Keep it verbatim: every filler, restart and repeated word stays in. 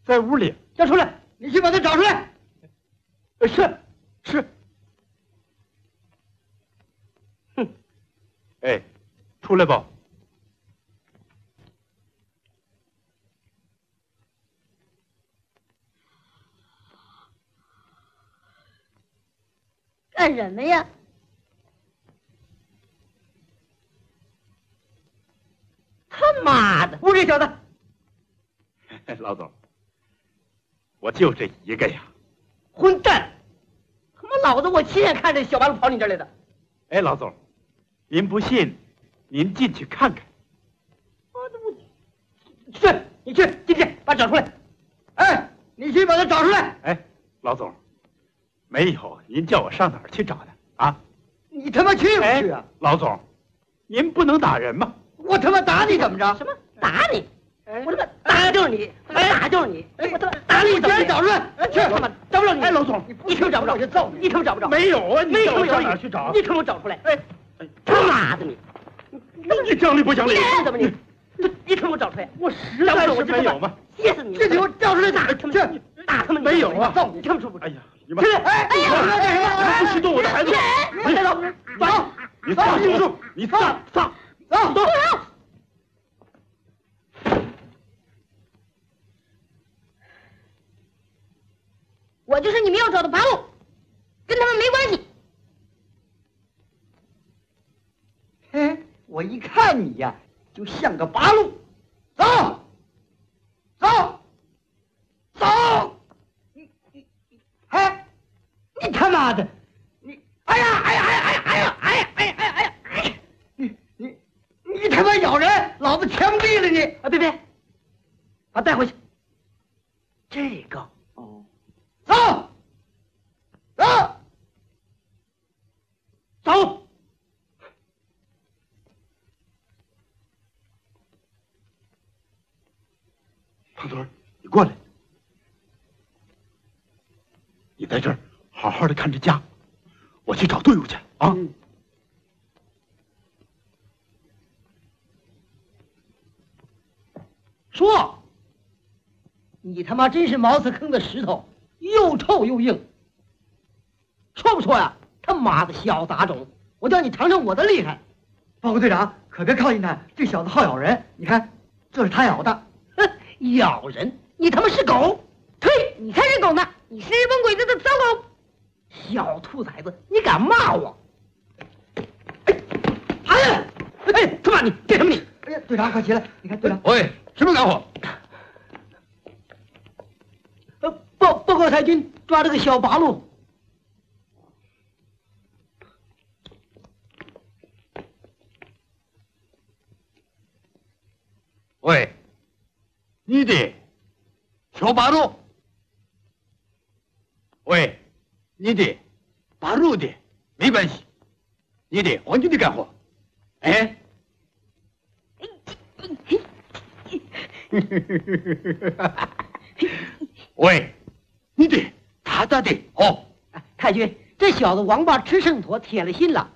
在屋里。 叫出来，你去把他找出来。 是是。哼，哎，出来吧。 干什么呀？ 他妈的，我这小子！ 老总，我就这一个呀！ 混蛋！他妈老子我亲眼看着小八路跑你这儿来的。 哎，老总，您不信，您进去看看。 我的我，去，你去进去把他找出来。哎，你去把他找出来。 哎，老总，没有，您叫我上哪儿去找他啊？ 你他妈去不去啊？ 老总，您不能打人吗？ 我他妈打你怎么着？ 什么打你？ 我他妈打就是你，打就是你！我他妈打你！把人找出来！去他妈找不着你！ 哎，老总， 你可找不着，我就揍你！你可找不着。 没有啊，你没有叫我上哪儿去找？ 你可给我找出来！哎，他妈的你！ 你你讲理不讲理？ 你怎么你？你可给我找出来！ 我实在是没有嘛！ 歇死你！这给我找出来打！去打他们！ 没有啊！ 揍你！看不出不？ 哎呀，你们！ 去！哎哎呀！ 你不许动我的孩子！ 你带走！走！ 你放心住！你放放走！走！ 我就是你们要找的八路，跟他们没关系。 嘿，我一看你呀，就像个八路。走，走，走！你你哎，你他妈的，你哎呀哎呀哎呀哎呀哎呀哎呀哎呀哎呀哎呀！你你你他妈咬人，老子枪毙了你！啊，别别，把他带回去。这个哦。走，走，走！ 胖墩儿，你过来，你在这儿好好的看着家，我去找队伍去啊！ 嗯说，你他妈真是茅厕坑的石头。又臭又硬，说不说呀？他妈的小杂种！我叫你尝尝我的厉害！报告队长，可别靠近他，这小子好咬人。你看，这是他咬的。哼，咬人！你他妈是狗！ 呸！你才是狗呢！你是日本鬼子的糟狗！ 小兔崽子，你敢骂我？哎，哎，哎，他妈你干什么你？哎呀，队长快起来！你看队长， 喂，什么干活？ 报报告太君，抓了个小八路。 喂，你的小八路。喂，你的八路的没关系，你的完全的干活。哎。喂。你的，他咋的？哦， 太君，这小子王八吃剩坨，铁了心了，